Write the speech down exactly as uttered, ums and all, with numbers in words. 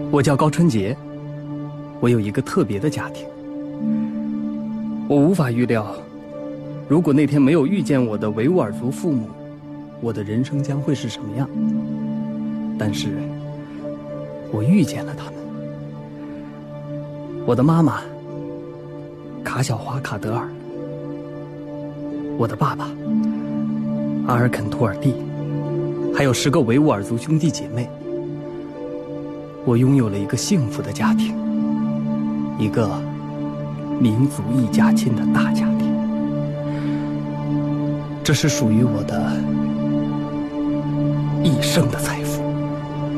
我叫高春杰，我有一个特别的家庭。我无法预料，如果那天没有遇见我的维吾尔族父母，我的人生将会是什么样。但是，我遇见了他们。我的妈妈卡小华卡德尔，我的爸爸阿尔肯托尔蒂，还有十个维吾尔族兄弟姐妹。我拥有了一个幸福的家庭，一个民族一家亲的大家庭。这是属于我的一生的财